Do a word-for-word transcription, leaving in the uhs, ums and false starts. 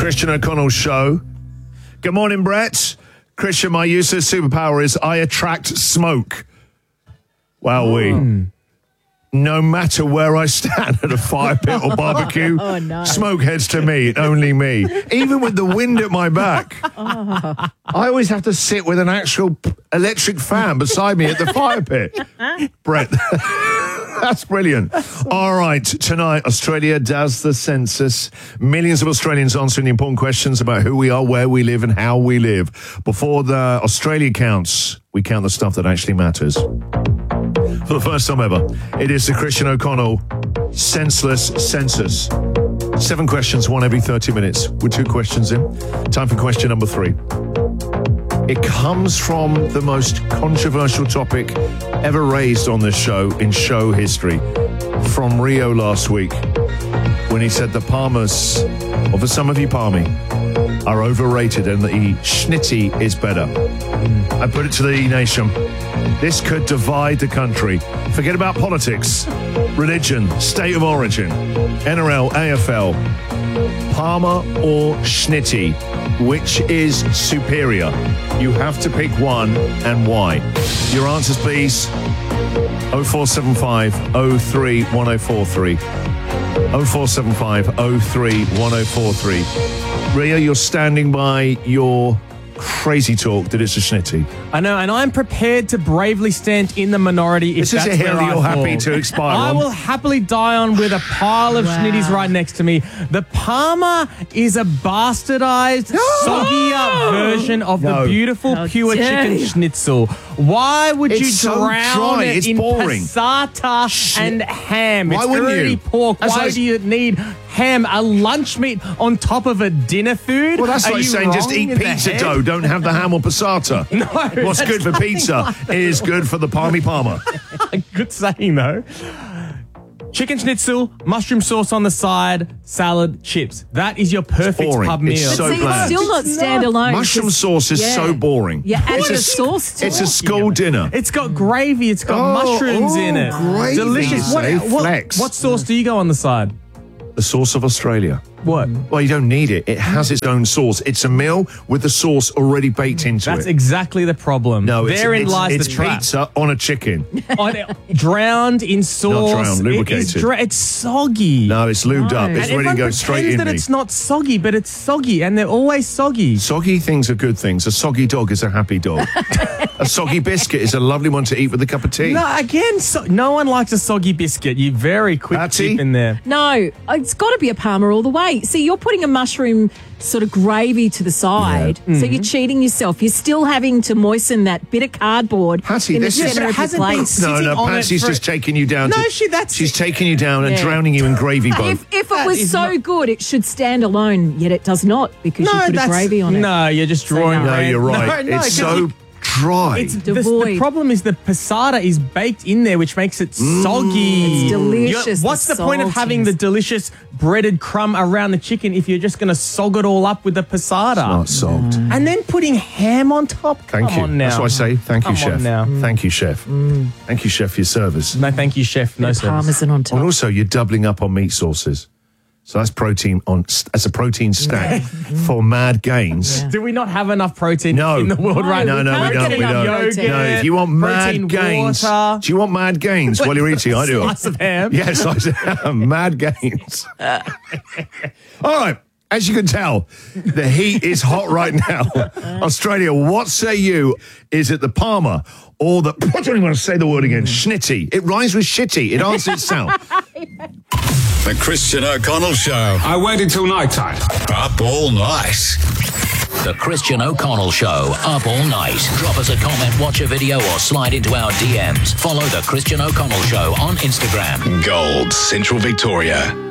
Christian O'Connell Show. Good morning, Brett. Christian, my useless superpower is I attract smoke. Wowee. No matter where I stand at a fire pit or barbecue, oh, no. smoke heads to me, only me. Even with the wind at my back. Oh. I always have to sit with an actual electric fan beside me at the fire pit. Brett, that's brilliant. All right, tonight, Australia does the census. Millions of Australians answering the important questions about who we are, where we live, and how we live. Before the Australia counts, we count the stuff that actually matters. For the first time ever, it is the Christian O'Connell Senseless Census. Seven questions, one every thirty minutes, with two questions in. Time for question number three. It comes from the most controversial topic ever raised on this show in show history, from Rio last week, when he said the Palmers, or for some of you Palmy, are overrated and the Schnitty is better. I put it to the nation. This could divide the country. Forget about politics, religion, state of origin, N R L, A F L, Palmer or Schnitty. Which is superior? You have to pick one, and why. Your answers, please. oh four seven five oh three one oh four three. oh four seven five oh three one oh four three. Ria, you're standing by your crazy talk that it's a Schnitty. I know, and I'm prepared to bravely stand in the minority if this that's is a hill where you're I happy fall. to expire I on. will happily die on with a pile of Wow. Schnitties right next to me. The Palmer is a bastardized, soggier version of No. the beautiful, How pure dare chicken you. schnitzel. Why would It's you so drown dry, it it's in boring. passata and ham? Why it's wouldn't already you? pork. That's Why like- do you need ham, a lunch meat on top of a dinner food? Well, that's Are like you saying just wrong eat in the pizza head? dough, don't have the ham or passata. No, What's that's good for nothing pizza like that. is good for the Palmy Palmer. Good saying, though. Chicken schnitzel, mushroom sauce on the side, salad, chips. That is your perfect boring. pub It's meal. so See, bland. it's still not It's standalone. Mushroom 'cause- sauce is yeah. so boring. Yeah, adding It's a a- sauce to It's a it. school dinner. It's got gravy. It's got Oh, mushrooms oh, in it. gravy, Delicious. you What, say? what, Flex. what sauce do you go on the side? The sauce of Australia. What? Well, you don't need it. It has its own sauce. It's a meal with the sauce already baked into That's it. exactly the problem. No, it's, Therein it's, lies it's the trap. pizza on a chicken. On it, drowned in sauce. drowned, It is lubricated. dra- it's soggy. No, it's lubed No. up. And It's and ready to everyone go straight pretends in that me. it's not soggy, but it's soggy, and they're always soggy. Soggy things are good things. A soggy dog is a happy dog. A soggy biscuit is a lovely one to eat with a cup of tea. No, again, so, no one likes a soggy biscuit. You very quick Patsy? tip in there. No, it's got to be a Palmer all the way. See, you're putting a mushroom sort of gravy to the side, Yeah. so you're cheating yourself. You're still having to moisten that bit of cardboard Patty, in the this is- centre but it of your hasn't been plate. sitting No, no, on it Patsy's for- just taking you down. No, to, she- that's- She's taking you down and Yeah. drowning you in gravy boat. If, if it That was is so not- good, it should stand alone, yet it does not because you put a that's- gravy on it. No, you're just drawing. no. no, red- you're right. No, no, it's 'cause so you- dry. It's the, the Devoid. problem is the passata is baked in there, which makes it soggy. It's delicious, You're- What's the the, point of having the saltiness. delicious breaded crumb around the chicken if you're just going to sog it all up with the passata? Not sogged. And then putting ham on top? Thank Come you. on now. That's what I say. Thank you, Come chef. on now. Thank you, chef. Thank you, chef, for your service. No, thank you, chef. No Bit of service. Parmesan on top. And also, you're doubling up on meat sauces. So that's protein on as a protein stack for mad gains. Do we not have enough protein No. in the world No, right No, now? no, we can't don't. get We enough don't. protein. No, if you want mad Protein gains, water. do you want mad gains while you're eating? I do. Slice of ham. Yes, I am. Mad gains. All right. As you can tell, the heat is hot right now. Australia, what say you? Is it the Palmer or the, I don't even want to say the word again, Schnitty? It rhymes with shitty. It answers itself. The Christian O'Connell Show. I waited till night time. Up all night. The Christian O'Connell Show, up all night. Drop us a comment, watch a video, or slide into our D Ms. Follow The Christian O'Connell Show on Instagram. Gold, Central Victoria.